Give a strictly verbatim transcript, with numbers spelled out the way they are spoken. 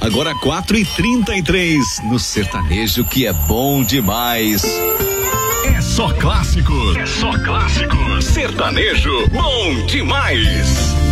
Agora quatro e trinta e três no sertanejo que é bom demais. É só clássicos. É só clássicos. Sertanejo bom demais.